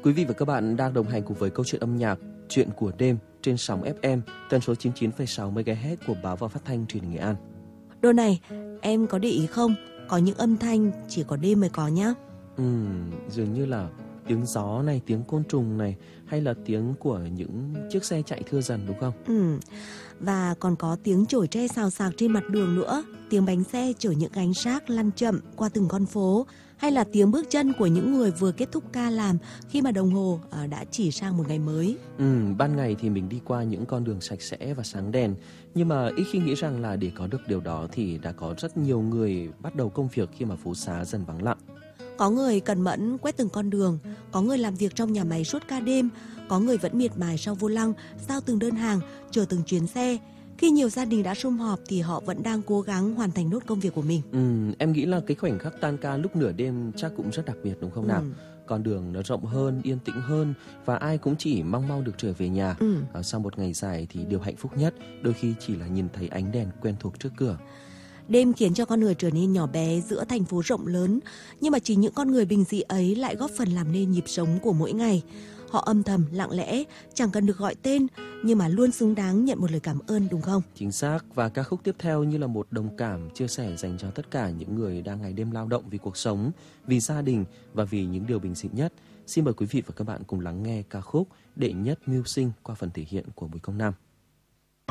Quý vị và các bạn đang đồng hành cùng với câu chuyện âm nhạc Chuyện của đêm trên sóng FM tần số 99,6 MHz của Báo và Phát thanh Truyền hình Nghệ An. Đôi này, em có để ý không? Có những âm thanh chỉ có đêm mới có nhá. Dường như là tiếng gió này, tiếng côn trùng này, hay là tiếng của những chiếc xe chạy thưa dần, đúng không? Và còn có tiếng chổi tre xào xạc trên mặt đường nữa, tiếng bánh xe chở những gánh xác lăn chậm qua từng con phố, hay là tiếng bước chân của những người vừa kết thúc ca làm khi mà đồng hồ đã chỉ sang một ngày mới. Ban ngày thì mình đi qua những con đường sạch sẽ và sáng đèn, nhưng mà ít khi nghĩ rằng là để có được điều đó thì đã có rất nhiều người bắt đầu công việc khi mà phố xá dần vắng lặng. Có người cẩn mẫn quét từng con đường, có người làm việc trong nhà máy suốt ca đêm, có người vẫn miệt mài sau vô lăng, giao từng đơn hàng, chờ từng chuyến xe. Khi nhiều gia đình đã sum họp thì họ vẫn đang cố gắng hoàn thành nốt công việc của mình. Em nghĩ là cái khoảnh khắc tan ca lúc nửa đêm chắc cũng rất đặc biệt, đúng không nào? Con đường nó rộng hơn, yên tĩnh hơn và ai cũng chỉ mong mau được trở về nhà. Sau một ngày dài thì điều hạnh phúc nhất đôi khi chỉ là nhìn thấy ánh đèn quen thuộc trước cửa. Đêm khiến cho con người trở nên nhỏ bé giữa thành phố rộng lớn, nhưng mà chỉ những con người bình dị ấy lại góp phần làm nên nhịp sống của mỗi ngày. Họ âm thầm, lặng lẽ, chẳng cần được gọi tên, nhưng mà luôn xứng đáng nhận một lời cảm ơn, đúng không? Chính xác, và ca khúc tiếp theo như là một đồng cảm, chia sẻ dành cho tất cả những người đang ngày đêm lao động vì cuộc sống, vì gia đình và vì những điều bình dị nhất. Xin mời quý vị và các bạn cùng lắng nghe ca khúc Đệ Nhất Mưu Sinh qua phần thể hiện của Bùi Công Nam.